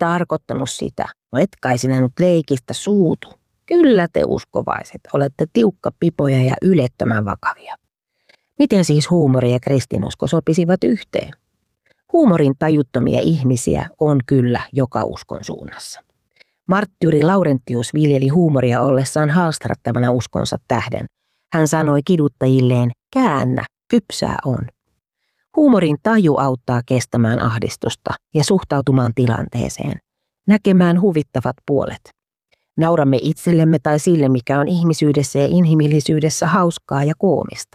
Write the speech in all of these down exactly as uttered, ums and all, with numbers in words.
tarkoittanut sitä. No et kai sinä nyt leikistä suutu. Kyllä te uskovaiset, olette tiukkapipoja ja ylettömän vakavia. Miten siis huumori ja kristinusko sopisivat yhteen? Huumorin tajuttomia ihmisiä on kyllä joka uskon suunnassa. Marttyyri Laurentius viljeli huumoria ollessaan haastrattavana uskonsa tähden. Hän sanoi kiduttajilleen, käännä, kypsää on. Huumorin taju auttaa kestämään ahdistusta ja suhtautumaan tilanteeseen, näkemään huvittavat puolet. Nauramme itsellemme tai sille, mikä on ihmisyydessä ja inhimillisyydessä hauskaa ja koomista.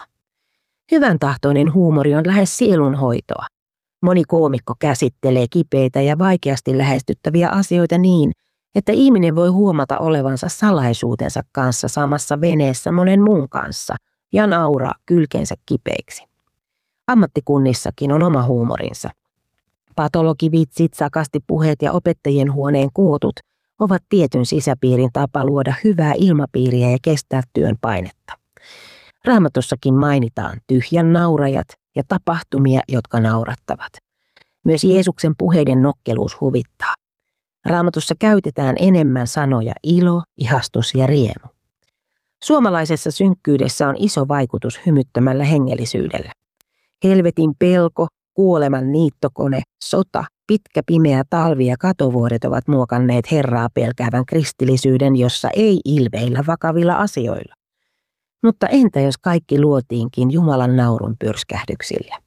Hyvän tahtoinen huumori on lähes sielunhoitoa. Moni koomikko käsittelee kipeitä ja vaikeasti lähestyttäviä asioita niin, että ihminen voi huomata olevansa salaisuutensa kanssa samassa veneessä monen muun kanssa ja nauraa kylkensä kipeiksi. Ammattikunnissakin on oma huumorinsa. Patologivitsit, sakastipuheet ja opettajien huoneen kootut ovat tietyn sisäpiirin tapa luoda hyvää ilmapiiriä ja kestää työn painetta. Raamatussakin mainitaan tyhjän naurajat ja tapahtumia, jotka naurattavat. Myös Jeesuksen puheiden nokkeluus huvittaa. Raamatussa käytetään enemmän sanoja ilo, ihastus ja riemu. Suomalaisessa synkkyydessä on iso vaikutus hymyttämällä hengellisyydellä. Helvetin pelko, kuoleman niittokone, sota, pitkä pimeä talvi ja katovuodet ovat muokanneet Herraa pelkäävän kristillisyyden, jossa ei ilveillä vakavilla asioilla. Mutta entä jos kaikki luotiinkin Jumalan naurun pyrskähdyksillä?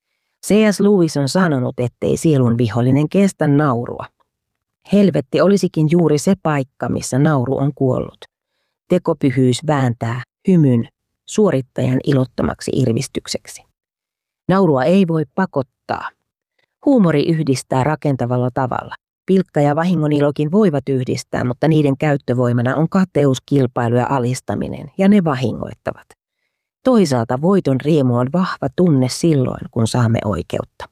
C S Lewis on sanonut, ettei sielun vihollinen kestä naurua. Helvetti olisikin juuri se paikka, missä nauru on kuollut. Tekopyhyys vääntää hymyn suorittajan ilottomaksi irvistykseksi. Naurua ei voi pakottaa. Huumori yhdistää rakentavalla tavalla. Pilkka ja vahingonilokin voivat yhdistää, mutta niiden käyttövoimana on kateus, kilpailu ja alistaminen, ja ne vahingoittavat. Toisaalta voiton riemu on vahva tunne silloin, kun saamme oikeutta.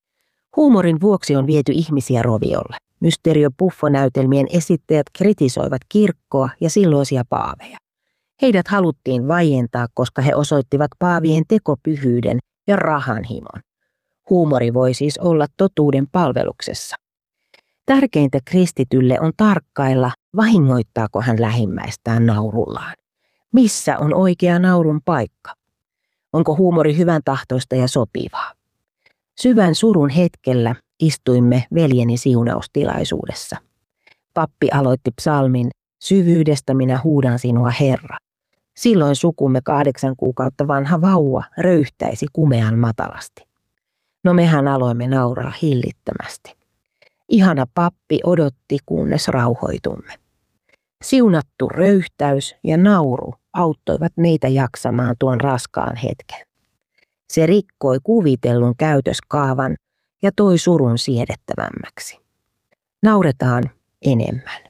Huumorin vuoksi on viety ihmisiä roviolle. Mysterio Buffo-näytelmien esittäjät kritisoivat kirkkoa ja silloisia paaveja. Heidät haluttiin vaientaa, koska he osoittivat paavien tekopyhyyden ja rahanhimon. Huumori voi siis olla totuuden palveluksessa. Tärkeintä kristitylle on tarkkailla, vahingoittaako hän lähimmäistään naurullaan. Missä on oikea naurun paikka? Onko huumori hyvän tahtoista ja sopivaa? Syvän surun hetkellä istuimme veljeni siunaustilaisuudessa. Pappi aloitti psalmin, syvyydestä minä huudan sinua Herra. Silloin sukumme kahdeksan kuukautta vanha vauva röyhtäisi kumean matalasti. No mehän aloimme nauraa hillittömästi. Ihana pappi odotti, kunnes rauhoitumme. Siunattu röyhtäys ja nauru auttoivat meitä jaksamaan tuon raskaan hetken. Se rikkoi kuvitellun käytöskaavan ja toi surun siedettävämmäksi. Nauretaan enemmän.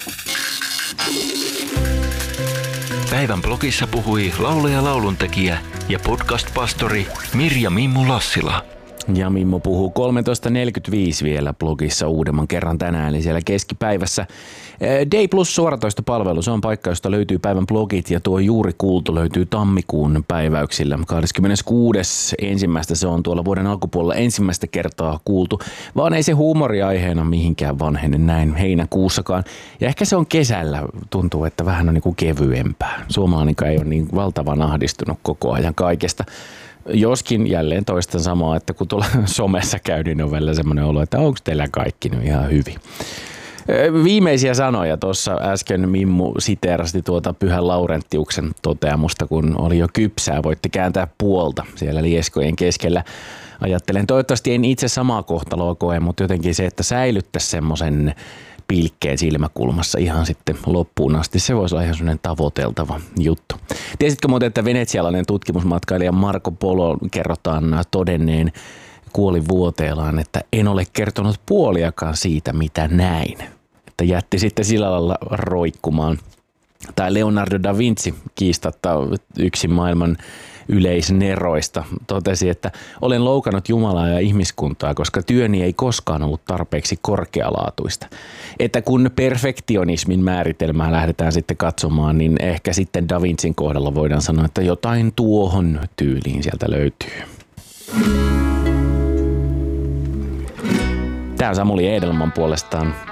Päivän blogissa puhui laulaja, lauluntekijä ja podcast-pastori Mirja Mimmu Lassila. Ja Mimmo puhuu kolmetoista neljäkymmentäviisi vielä blogissa uudemman kerran tänään, eli siellä keskipäivässä. Day Plus suoratoistopalvelu, se on paikka, josta löytyy päivän blogit, ja tuo juuri kuultu löytyy tammikuun päiväyksillä. kahdeskymmeneskuudes ensimmäistä se on tuolla vuoden alkupuolella ensimmäistä kertaa kuultu, vaan ei se huumoriaiheena mihinkään vanhene näin heinäkuussakaan. Ja ehkä se on kesällä, tuntuu, että vähän on niin kuin kevyempää. Suomalainen ei ole niin valtavan ahdistunut koko ajan kaikesta. Joskin jälleen toistan samaa, että kun tuolla somessa käy, niin on välillä semmoinen olo, että onko teillä kaikki nyt ihan hyvin. Viimeisiä sanoja tuossa äsken Mimmu siteerasti tuota Pyhän Laurentiuksen toteamusta, kun oli jo kypsää. Voitte kääntää puolta siellä lieskojen keskellä. Ajattelen, toivottavasti en itse samaa kohtaloa koe, mutta jotenkin se, että säilyttäisi semmoisen pilkkeen silmäkulmassa ihan sitten loppuun asti. Se voisi olla ihan sellainen tavoiteltava juttu. Tiesitkö muuten, että venetsialainen tutkimusmatkailija Marco Polo kerrotaan todenneen kuolivuoteellaan, että en ole kertonut puoliakaan siitä, mitä näin. Että jätti sitten sillä lailla roikkumaan. Tai Leonardo da Vinci kiistatta yksi maailman yleisneroista totesi, että olen loukannut Jumalaa ja ihmiskuntaa, koska työni ei koskaan ollut tarpeeksi korkealaatuista. Että kun perfektionismin määritelmää lähdetään sitten katsomaan, niin ehkä sitten Da Vincin kohdalla voidaan sanoa, että jotain tuohon tyyliin sieltä löytyy. Tämä on Samuli Edelman puolestaan